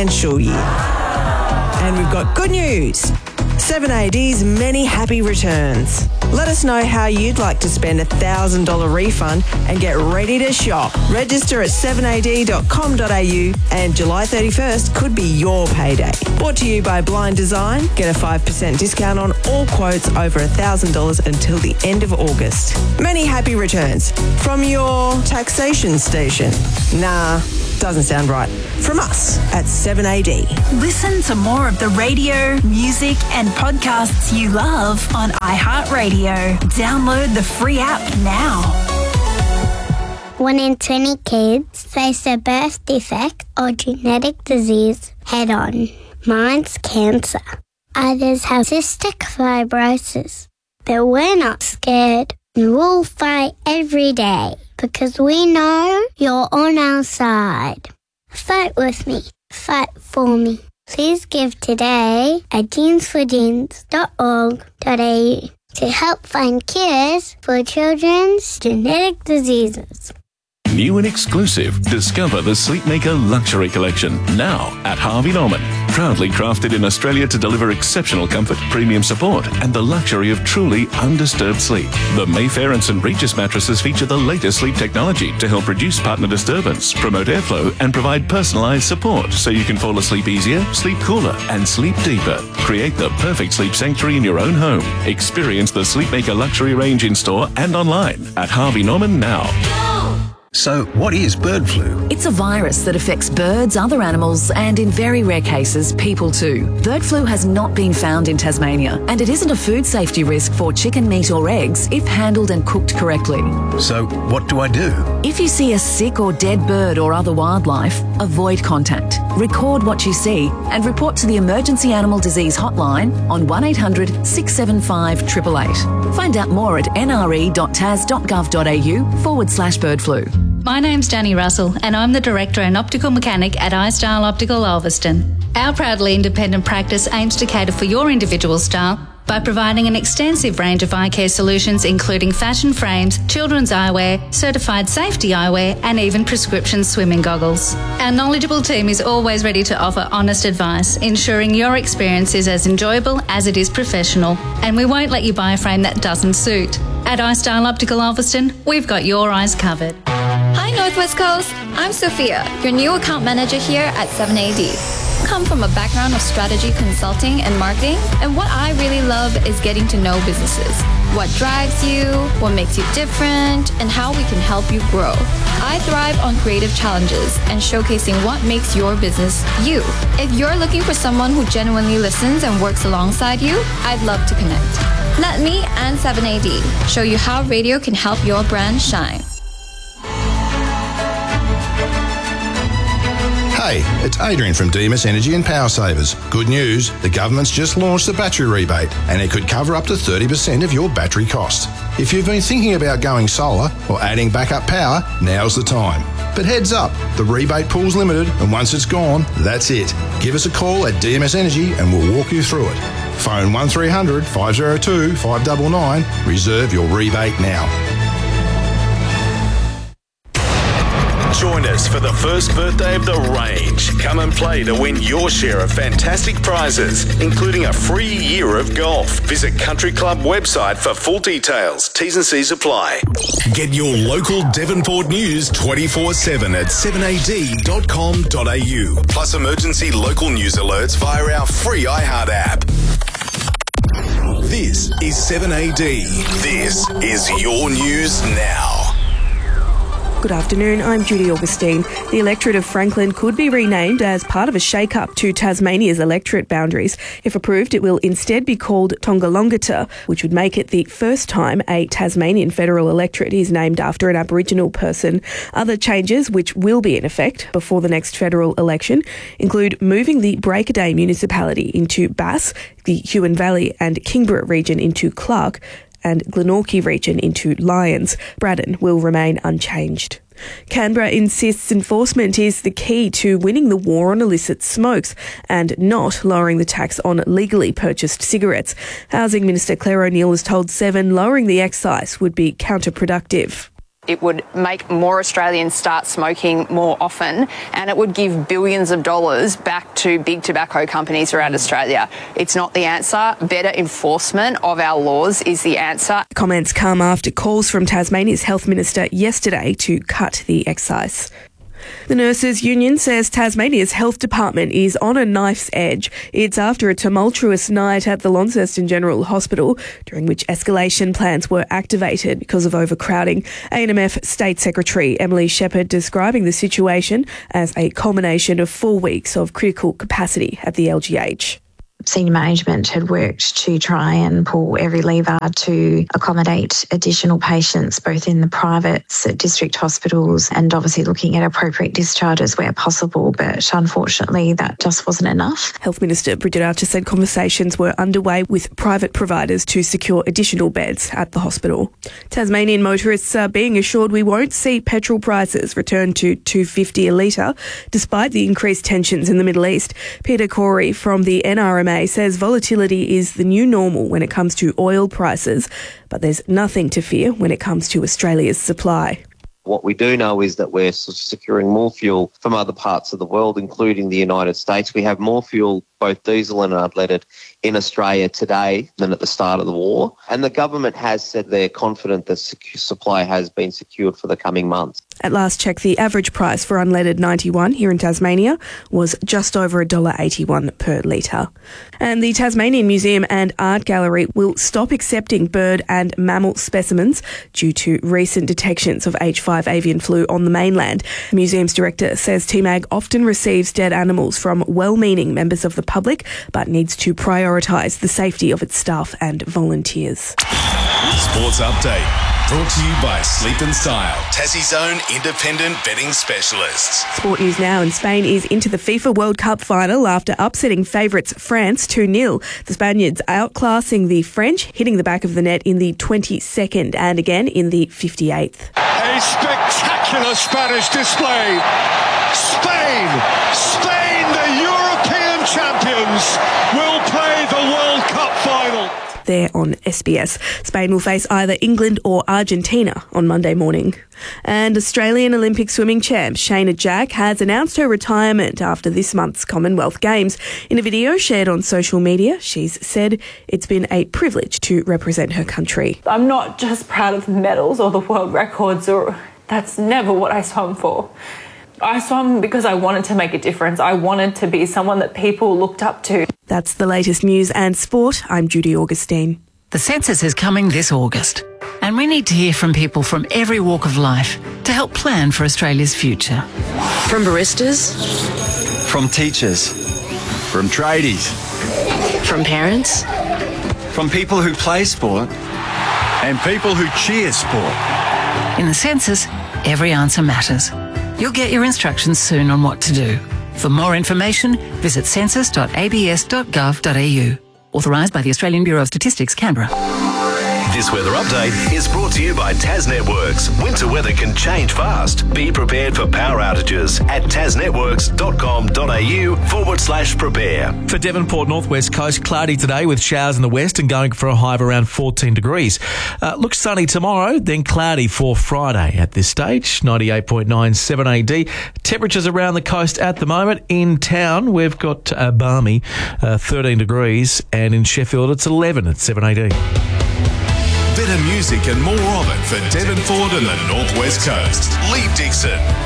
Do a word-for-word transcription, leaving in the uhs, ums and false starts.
financial year. And we've got good news. seven A D's many happy returns. Let us know how you'd like to spend a one thousand dollars refund and get ready to shop. Register at seven a d dot com dot a u and July thirty-first could be your payday. Brought to you by Blind Design. Get a five percent discount on all quotes over one thousand dollars until the end of August. Many happy returns from your taxation station. Nah, doesn't sound right. From us at seven A D. Listen to more of the radio, music and podcasts you love on iHeartRadio. Download the free app now. One in twenty kids face a birth defect or genetic disease head on. Mine's cancer. Others have cystic fibrosis. But we're not scared. We'll fight every day because we know you're on our side. Fight with me. Fight for me. Please give today at genes for genes dot org dot a u to help find cures for children's genetic diseases. New and exclusive, discover the Sleepmaker Luxury Collection, now at Harvey Norman. Proudly crafted in Australia to deliver exceptional comfort, premium support and the luxury of truly undisturbed sleep. The Mayfair and St Regis mattresses feature the latest sleep technology to help reduce partner disturbance, promote airflow and provide personalised support so you can fall asleep easier, sleep cooler and sleep deeper. Create the perfect sleep sanctuary in your own home. Experience the Sleepmaker Luxury range in store and online at Harvey Norman now. So, what is bird flu? It's a virus that affects birds, other animals, and in very rare cases, people too. Bird flu has not been found in Tasmania, and it isn't a food safety risk for chicken meat or eggs if handled and cooked correctly. So, what do I do? If you see a sick or dead bird or other wildlife, avoid contact. Record what you see and report to the Emergency Animal Disease Hotline on one eight hundred six seven five eight eight eight. Find out more at n r e dot tas dot gov dot a u forward slash bird flu. My name's Danny Russell and I'm the Director and Optical Mechanic at iStyle Optical Ulverston. Our proudly independent practice aims to cater for your individual style by providing an extensive range of eye care solutions including fashion frames, children's eyewear, certified safety eyewear and even prescription swimming goggles. Our knowledgeable team is always ready to offer honest advice, ensuring your experience is as enjoyable as it is professional, and we won't let you buy a frame that doesn't suit. At iStyle Optical Ulverston, we've got your eyes covered. Hi Northwest Coast, I'm Sophia, your new account manager here at seven A D. Come from a background of strategy consulting and marketing, and what I really love is getting to know businesses. What drives you, what makes you different, and how we can help you grow. I thrive on creative challenges and showcasing what makes your business you. If you're looking for someone who genuinely listens and works alongside you, I'd love to connect. Let me and seven A D show you how radio can help your brand shine. Hey, it's Adrian from D M S Energy and Power Savers. Good news, the government's just launched the battery rebate and it could cover up to thirty percent of your battery cost. If you've been thinking about going solar or adding backup power, now's the time. But heads up, the rebate pool's limited and once it's gone, that's it. Give us a call at D M S Energy and we'll walk you through it. Phone one three hundred five oh two five nine nine. Reserve your rebate now. Join us for the first birthday of the range. Come and play to win your share of fantastic prizes, including a free year of golf. Visit Country Club website for full details. T's and C's apply. Get your local Devonport news twenty-four seven at seven a d dot com dot a u. Plus emergency local news alerts via our free iHeart app. This is seven A D. This is your news now. Good afternoon, I'm Judy Augustine. The electorate of Franklin could be renamed as part of a shake-up to Tasmania's electorate boundaries. If approved, it will instead be called Tongalongata, which would make it the first time a Tasmanian federal electorate is named after an Aboriginal person. Other changes, which will be in effect before the next federal election, include moving the Breakaday municipality into Bass, the Huon Valley and Kingborough region into Clark, and Glenorchy region into Lyons. Braddon will remain unchanged. Canberra insists enforcement is the key to winning the war on illicit smokes and not lowering the tax on legally purchased cigarettes. Housing Minister Claire O'Neil has told Seven lowering the excise would be counterproductive. It would make more Australians start smoking more often, and it would give billions of dollars back to big tobacco companies around Australia. It's not the answer. Better enforcement of our laws is the answer. Comments come after calls from Tasmania's Health Minister yesterday to cut the excise. The Nurses Union says Tasmania's Health Department is on a knife's edge. It's after a tumultuous night at the Launceston General Hospital, during which escalation plans were activated because of overcrowding. A N M F State Secretary Emily Shepherd describing the situation as a culmination of four weeks of critical capacity at the L G H. Senior management had worked to try and pull every lever to accommodate additional patients, both in the private district hospitals and obviously looking at appropriate discharges where possible. But unfortunately, that just wasn't enough. Health Minister Bridget Archer said conversations were underway with private providers to secure additional beds at the hospital. Tasmanian motorists are being assured we won't see petrol prices return to two dollars fifty a litre, despite the increased tensions in the Middle East. Peter Corey from the N R M A says volatility is the new normal when it comes to oil prices, but there's nothing to fear when it comes to Australia's supply. What we do know is that we're securing more fuel from other parts of the world, including the United States. We have more fuel, both diesel and unleaded, in Australia today than at the start of the war. And the government has said they're confident that supply has been secured for the coming months. At last check, the average price for unleaded ninety-one here in Tasmania was just over one dollar eighty-one per litre. And the Tasmanian Museum and Art Gallery will stop accepting bird and mammal specimens due to recent detections of H five avian flu on the mainland. The museum's director says T MAG often receives dead animals from well-meaning members of the public, but needs to prioritise the safety of its staff and volunteers. Sports Update. Brought to you by Sleep and Style, Tassie's own independent betting specialists. Sport news now, and Spain is into the FIFA World Cup final after upsetting favourites France two nil. The Spaniards outclassing the French, hitting the back of the net in the twenty-second and again in the fifty-eighth. A spectacular Spanish display. Spain, Spain, the European champions, will play the World Cup final. There on S B S. Spain will face either England or Argentina on Monday morning. And Australian Olympic swimming champ Shayna Jack has announced her retirement after this month's Commonwealth Games. In a video shared on social media, she's said it's been a privilege to represent her country. I'm not just proud of the medals or the world records, or that's never what I swam for. I swam because I wanted to make a difference. I wanted to be someone that people looked up to. That's the latest news and sport. I'm Judy Augustine. The census is coming this August, and we need to hear from people from every walk of life to help plan for Australia's future. From baristas, from teachers, from tradies, from parents, from people who play sport, and people who cheer sport. In the census, every answer matters. You'll get your instructions soon on what to do. For more information, visit census dot a b s dot gov dot a u. Authorised by the Australian Bureau of Statistics, Canberra. This weather update is brought to you by Tas Networks. Winter weather can change fast. Be prepared for power outages at tasnetworks dot com dot a u forward slash prepare. For Devonport Northwest Coast, cloudy today with showers in the west and going for a high of around fourteen degrees. Uh, looks sunny tomorrow, then cloudy for Friday at this stage. ninety-eight point nine seven A D. Temperatures around the coast at the moment. In town, we've got uh, balmy, uh, thirteen degrees, and in Sheffield it's eleven at seven A D. Better music and more of it for Devonport and the Northwest Coast. Lee Dixon.